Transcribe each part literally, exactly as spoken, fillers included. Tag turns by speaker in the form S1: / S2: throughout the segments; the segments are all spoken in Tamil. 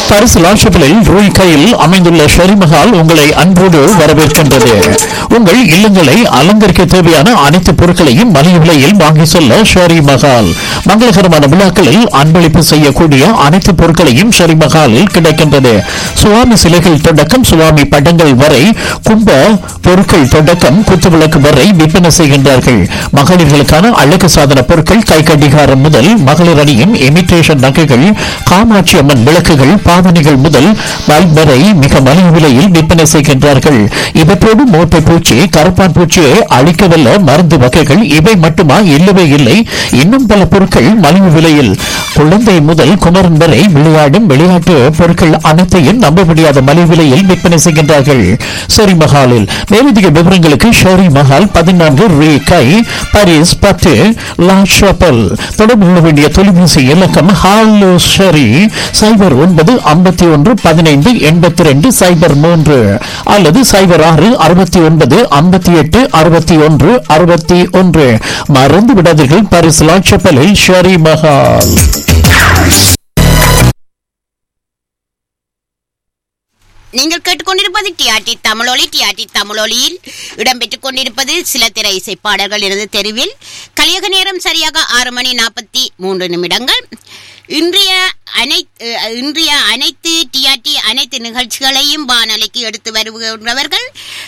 S1: பாரிஸ் லாஷப்பிளில் ரூய் கையில் அமைந்துள்ள ஷெரிமஹால் உங்களை அன்போடு வரவேற்கின்றது. உங்கள் இல்லங்களை அலங்கரிக்க தேவையான அனைத்து பொருட்களையும் மலிவு விலையில் வாங்கி செல்ல ஷெரிமஹால். மங்களகரமான விழாக்களில் அன்பளிப்பு செய்யக்கூடிய அனைத்து பொருட்களையும் ஷெரிமஹாலில் கிடைக்கின்றது. சுவாமி சிலைகள் தொடக்கம் சுவாமி படங்கள் வரை, கும்ப பொருட்கள் தொடக்கம் குத்துவிளக்கு வரை விற்பனை செய்கின்றார்கள். மகளிர்களுக்கான அழகு சாதன பொருட்கள், கை கடிகாரம் முதல் மகளிர் அணியும் இமிட்டேஷன் நகைகள், காமாட்சி அம்மன் விளக்குகள், பாவனைகள் முதல் பல்ப் வரை மிக மலிவு விலையில் விற்பனை செய்கின்றார்கள். இவற்றோடு மோட்டை பூச்சி, கருப்பான் பூச்சியை அழிக்கவல்ல மருந்து வகைகள் இவை மட்டுமா? இல்லவே இல்லை, இன்னும் பல பொருட்கள் மலிவு விலையில். குழந்தை முதல் குமரன் வரை விளையாடும் விளையாட்டு பொருட்கள் அனைத்தையும் நம்ப முடியாத மலிவு விலையில் விற்பனை செய்கின்றார்கள் ஷெரி மஹாலில். மேலதிக விவரங்களுக்கு ஷெரி மஹால் பதினான்கு ரே கை, பாரிஸ் பத்து லா ஷாப்பல். தொடர்பு கொள்ள வேண்டிய தொலைபேசி இலக்கம் ஹாலோ ஷெரி சைபர் ஒன்பது ஐம்பத்தி ஒன்று பதினைந்து எண்பத்தி ரெண்டு சைபர் மூன்று அல்லது சைபர் ஆறு அறுபத்தி ஒன்பது ஐம்பத்தி எட்டு அறுபத்தி ஒன்று அறுபத்தி ஒன்று. மறந்து விடாதீர்கள், பாரிஸ் லா ஷாப்பலில் ஷெரி மஹால்.
S2: நீங்கள் கேட்டுக்கொண்டிருப்பது டிஆர்டி தமிழொலி. டிஆர்டி தமிழொலியில் இடம்பெற்றுக் கொண்டிருப்பது சில திரை இசை பாடல்கள் எனது தெருவில். கலியக நேரம் சரியாக ஆறு மணி நாற்பத்தி மூன்று நிமிடங்கள். இன்றைய அனைத்து இன்றைய அனைத்து டிஆர்டி அனைத்து நிகழ்ச்சிகளையும் வானொலிக்கு எடுத்து வருகின்றவர்கள்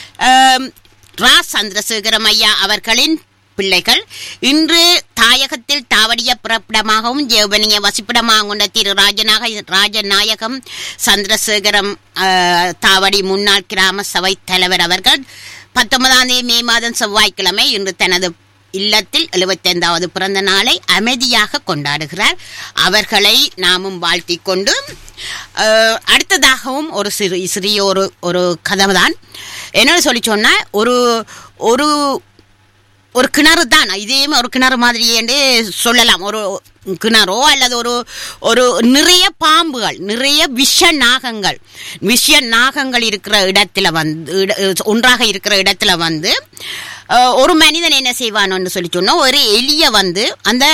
S2: ரா சந்திரசேகரம் ஐயா அவர்களின் பிள்ளைகள். இன்று தாயகத்தில் தாவடிய புறப்படமாகவும் ஜெவனிய வசிப்பிடமாக கொண்ட திரு ராஜநாக ராஜநாயகம் சந்திரசேகரம் தாவடி முன்னாள் கிராம சபை தலைவர் அவர்கள் பத்தொன்பதாம் தேதி மே மாதம் செவ்வாய்க்கிழமை இன்று தனது இல்லத்தில் எழுபத்தி ஐந்தாவது பிறந்த நாளை அமைதியாக கொண்டாடுகிறார். அவர்களை நாமும் வாழ்த்தி கொண்டு அடுத்ததாகவும் ஒரு சிறு சிறிய ஒரு ஒரு கதவு தான். என்னன்னு சொல்லி சொன்னா, ஒரு ஒரு ஒரு கிணறு தான், இதே ஒரு கிணறு மாதிரி என்று சொல்லலாம். ஒரு கிணறோ அல்லது ஒரு ஒரு நிறைய பாம்புகள், நிறைய விஷ நாகங்கள் விஷ நாகங்கள் இருக்கிற இடத்துல வந்து ஒன்றாக இருக்கிற இடத்துல வந்து ஒரு மனிதன் என்ன செய்வான்னு சொல்லி சொன்னா, ஒரு எலிய வந்து அந்த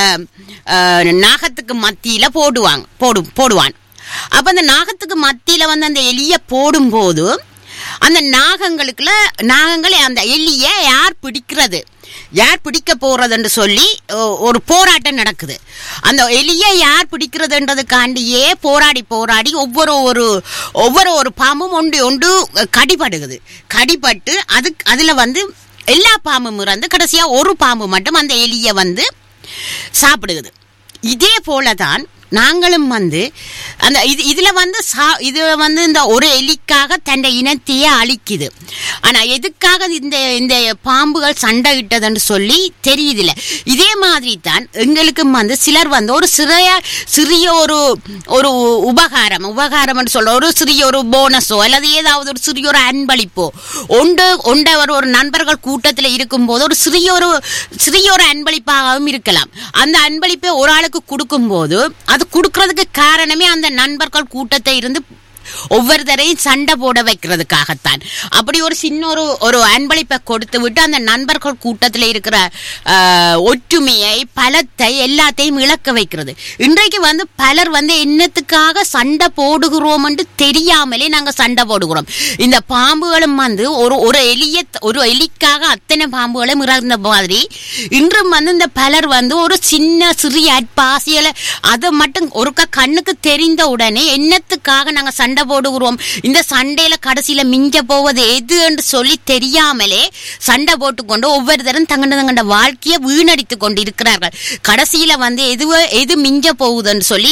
S2: நாகத்துக்கு மத்தியில போடுவாங்க போடு போடுவான் அப்ப அந்த நாகத்துக்கு மத்தியில வந்து அந்த எலிய போடும்போது அந்த நாகங்களுக்குள்ள நாகங்களை அந்த எலிய யார் பிடிக்கிறது, யார் பிடிக்க போறதுன்னு சொல்லி ஒரு போராட்டம் நடக்குது. அந்த எலியை யார் பிடிக்கிறதுன்றதுக்காண்டியே போராடி போராடி ஒவ்வொரு ஒரு ஒவ்வொரு ஒரு பாம்பும் ஒன்று ஒன்று கடிபடுகுது. கடிபட்டு அது அதுல வந்து எல்லா பாம்பும் இறந்து கடைசியா ஒரு பாம்பு மட்டும் அந்த எலியை வந்து சாப்பிடுகுது. இதே போலதான் நாங்களும் வந்து அந்த இது இதுல வந்து சா இது வந்து இந்த ஒரு எலிக்காக தன் இனத்தையே அழிக்குது. ஆனா எதுக்காக இந்த இந்த பாம்புகள் சண்டை இட்டதுன்னு சொல்லி தெரியுதில்ல. இதே மாதிரி தான் எங்களுக்கும் வந்து சிலர் வந்து ஒரு சிறிய சிறிய ஒரு ஒரு உபகாரம் உபகாரம்னு சொல்ற ஒரு சிறிய ஒரு போனஸோ அல்லது ஏதாவது ஒரு சிறிய ஒரு அன்பளிப்போ ஒன்று ஒன்றை ஒரு ஒரு நண்பர்கள் கூட்டத்தில் இருக்கும்போது ஒரு சிறிய ஒரு சிறிய ஒரு அன்பளிப்பாகவும் இருக்கலாம். அந்த அன்பளிப்பை ஒரு ஆளுக்கு கொடுக்கும் போது அது கொடுக்கறதுக்கு காரணமே அந்த நண்பர்கள் கூட்டத்தை இருந்து ஒவ்வொருத்தரையும் சண்டை போட வைக்கிறதுக்காகத்தான். அப்படி ஒரு சின்ன ஒரு ஒரு அன்பளிப்பை கொடுத்து விட்டு அந்த நண்பர்கள் கூட்டத்தில் இருக்கிற ஒற்றுமையை, பலத்தை, எல்லாத்தையும் இழக்க வைக்கிறது. இன்றைக்கு வந்து பலர் வந்து என்னத்துக்காக சண்டை போடுகிறோம் என்று தெரியாமலே நாங்க சண்டை போடுகிறோம். இந்த பாம்புகளும் வந்து ஒரு ஒரு எலிய ஒரு எலிக்காக அத்தனை பாம்புகளும் இறந்த மாதிரி இன்றும் வந்து இந்த பலர் வந்து ஒரு சின்ன சிறிய அட்பாசியலை அதை மட்டும் ஒரு கண்ணுக்கு தெரிந்த உடனே என்னத்துக்காக நாங்க சண்டை போடுகிறோம், இந்த சண்டையில கடைசியில மிஞ்ச போவது எது என்று சொல்லி தெரியாமலே சண்டை போட்டுக்கொண்டு ஒவ்வொருத்தரும் தங்கண்ட தங்கண்ட வாழ்க்கையை வீணடித்து கொண்டு இருக்கிறார்கள். கடைசியில வந்து எது எது மிஞ்ச போகுதுன்னு சொல்லி